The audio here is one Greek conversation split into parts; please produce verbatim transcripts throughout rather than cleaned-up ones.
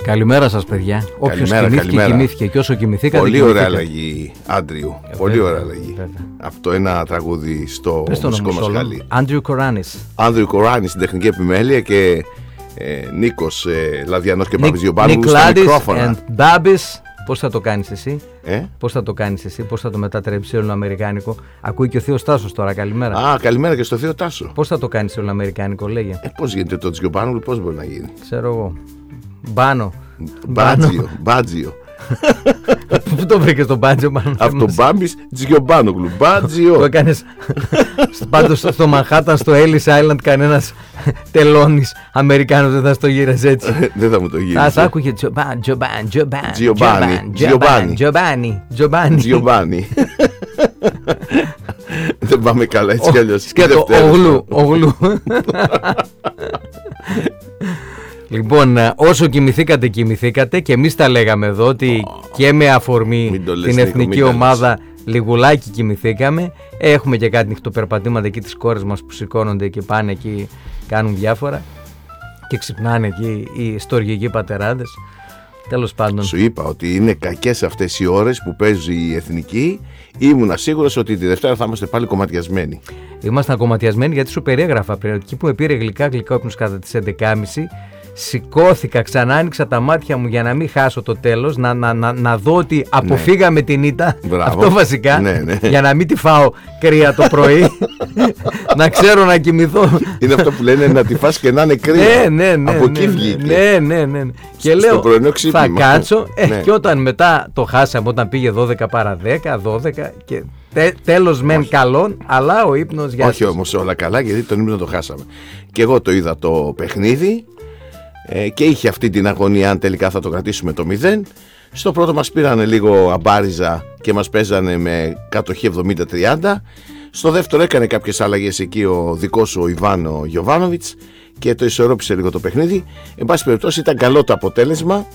Καλημέρα σας, παιδιά. Όποιος κοιμήθηκε, καλημέρα. κοιμήθηκε και όσο κοιμηθήκατε. Πολύ ωραία αλλαγή, Άντριου. Ε, Πολύ βέβαια, ωραία αλλαγή. Βέβαια. Αυτό ένα τραγούδι στο μουσικό μας χαλί. Άντριου Κοράνης. Άντριου Κοράνης στην τεχνική επιμέλεια και ε, Νίκος ε, Λαδιανός και Μπάμπης Γιωμπάνου στα μικρόφωνα. And Μπάμπης, πώς θα το κάνεις εσύ, ε? πώς θα το κάνεις εσύ, πώς θα το μετατρέψεις ελληνοαμερικάνικο. Ακούει και ο Θείος Τάσος τώρα, καλημέρα. Α, καλημέρα και στο Θείο Τάσο. Πώς θα το κάνεις ελληνοαμερικάνικο, λέγε. Ε, πώς γίνεται το Τζιομπάνου, πώς μπορεί να γίνει. Ξέρω εγώ. Μπάνο. Μπάτζιο. Μπάτζιο. Πού το βρήκες το μπάτζιο, μάλλον. Από τον Μπάμπης Τζιομπάνογλου. Μπάτζιο. Το έκανες πάντως στο Μανχάταν, στο Ellis Island, κανένας τελώνης Αμερικάνος δεν θα στο γύρες έτσι. Δεν θα μου το γύρεις. Ας άκουγε Τζιομπάνι. Τζιομπάνι. Τζιομπάνι. Τζιομπάνι. Δεν πάμε καλά έτσι κι αλλιώς. Σκέτο, ογλού. Ογλού. Λοιπόν, όσο κοιμηθήκατε, κοιμηθήκατε και εμείς τα λέγαμε εδώ ότι oh, και με αφορμή την εθνική Νίκο, ομάδα λιγουλάκι κοιμηθήκαμε. Έχουμε και κάτι νυχτοπερπατήματα εκεί τις κόρες μας που σηκώνονται και πάνε εκεί, κάνουν διάφορα και ξυπνάνε εκεί οι στοργικοί πατεράδες. Τέλος πάντων. Σου είπα ότι είναι κακές αυτές οι ώρες που παίζει η εθνική. Ήμουνα σίγουρος ότι τη Δευτέρα θα είμαστε πάλι κομματιασμένοι. Ήμασταν κομματιασμένοι γιατί σου περιέγραφα πριν. Εκεί που με πήρε γλυκά γλυκά ύπνος κατά τις έντεκα και μισή. Σηκώθηκα, ξανά άνοιξα τα μάτια μου για να μην χάσω το τέλος, να, να, να, να δω ότι αποφύγαμε ναι. την ήττα. Μπράβο. Αυτό βασικά, ναι, ναι. για να μην τη φάω κρύα το πρωί. Να ξέρω να κοιμηθώ. Είναι αυτό που λένε να τη φας και να είναι κρύα. Ναι, ναι, ναι, από ναι, εκεί βγήκε. Ναι, ναι, ναι. Και στο λέω θα κάτσω ε, ναι. και όταν μετά το χάσαμε, όταν πήγε δώδεκα παρά δέκα, δώδεκα και τε, τέλος μεν καλόν, αλλά ο ύπνος για όχι όμως όλα καλά, γιατί τον ύπνο το χάσαμε. Και εγώ το είδα το παιχνίδι ε, και είχε αυτή την αγωνία αν τελικά θα το κρατήσουμε το μηδέν. Στο πρώτο μας πήρανε λίγο αμπάριζα και μας παίζανε με κατοχή εβδομήντα τριάντα. Στο δεύτερο έκανε κάποιες αλλαγές εκεί ο δικός σου ο Ιβάνο Γιοβάνοβιτς και το ισορρόπησε λίγο το παιχνίδι. Εν πάση περιπτώσει ήταν καλό το αποτέλεσμα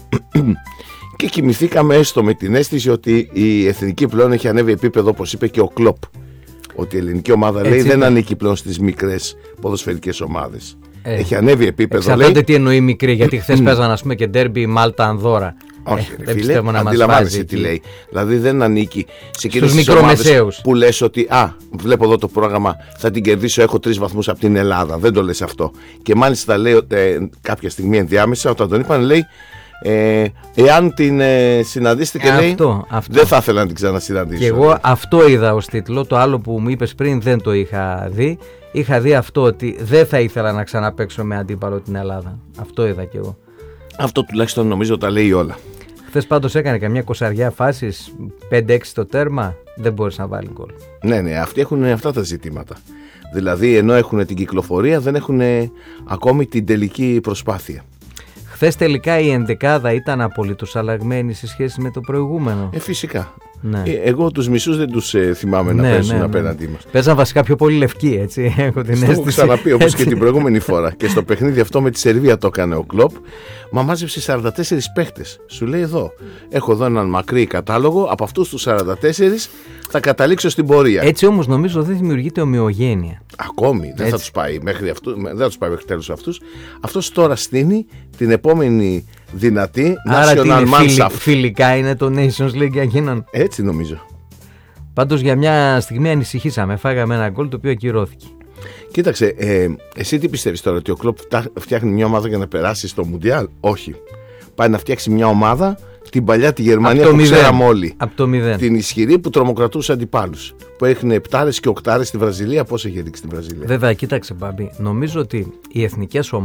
και κοιμηθήκαμε έστω με την αίσθηση ότι η εθνική πλέον έχει ανέβει επίπεδο, όπως είπε και ο Κλοπ, ότι η ελληνική ομάδα έτσι λέει είναι. Δεν ανήκει πλέον στις μικρές ποδοσφαιρικές ομάδες. Ε, έχει ανέβει επίπεδο. Εξαρτάται λέει. Τι εννοεί μικρή, γιατί χθες παίζαν ας πούμε και ντέρμπι Μάλτα-Ανδώρα. Όχι, ε, ρε, φίλε, αντιλαμβάνεσαι τι λέει. Δηλαδή δεν ανήκει σε εκείνες τις ομάδες που λες ότι α, βλέπω εδώ το πρόγραμμα, θα την κερδίσω, έχω τρεις βαθμούς από την Ελλάδα. Δεν το λες αυτό. Και μάλιστα λέει ε, κάποια στιγμή ενδιάμεσα, όταν τον είπαν, λέει ε, εάν την ε, συναντήσετε και ε, λέει αυτό, αυτό. Δεν θα ήθελα να την ξανασυναντήσω. Και εγώ αυτό είδα ως τίτλο. Το άλλο που μου είπες πριν δεν το είχα δει. Είχα δει αυτό ότι δεν θα ήθελα να ξαναπαίξω με αντίπαλο την Ελλάδα. Αυτό είδα κι εγώ. Αυτό τουλάχιστον νομίζω τα λέει όλα. Χθες πάντως έκανε καμιά κοσαριά φάσεις, πέντε έξι το τέρμα, δεν μπορείς να βάλει γκολ. Ναι, ναι, αυτοί έχουν αυτά τα ζητήματα. Δηλαδή ενώ έχουν την κυκλοφορία δεν έχουν ακόμη την τελική προσπάθεια. Χθες τελικά η ενδεκάδα ήταν απολύτως αλλαγμένη σε σχέση με το προηγούμενο. Ε, φυσικά. Ναι. Ε, εγώ τους μισούς δεν τους ε, θυμάμαι ναι, να παίζουν ναι, ναι. απέναντί μας. Παίζαν βασικά πιο πολύ λευκοί, έτσι. Έχω την αίσθηση. Το έχω ξαναπεί όπως και την προηγούμενη φορά. Και στο παιχνίδι αυτό με τη Σερβία το έκανε ο Κλοπ. Μα μάζεψε σαράντα τέσσερις παίχτες. Σου λέει εδώ. Έχω εδώ έναν μακρύ κατάλογο. Από αυτούς τους σαράντα τέσσερις θα καταλήξω στην πορεία. Έτσι όμως νομίζω δεν δημιουργείται ομοιογένεια. Ακόμη. Δεν θα τους πάει μέχρι αυτού, δεν θα τους πάει μέχρι τέλους αυτούς. Αυτός τώρα στείνει την επόμενη δυνατή άρα National Manshaft. Φιλικά είναι το Nations League για εκείνον. Έτσι νομίζω. Πάντως για μια στιγμή ανησυχήσαμε. Φάγαμε ένα γκολ το οποίο ακυρώθηκε. Κοίταξε, ε, εσύ τι πιστεύεις τώρα, ότι ο Κλοπ φτιάχνει μια ομάδα για να περάσει στο Μουντιάλ? Όχι. Πάει να φτιάξει μια ομάδα, την παλιά τη Γερμανία που ξέραμε όλοι. Από το μηδέν. Την ισχυρή που τρομοκρατούσε αντιπάλους. Που έχουν επτάρες και οκτάρες στη Βραζιλία. Πώς έχει ρίξει στη Βραζιλία. Βέβαια, κοίταξε, Μπάμπη. Νομίζω ότι οι εθνικές ομάδες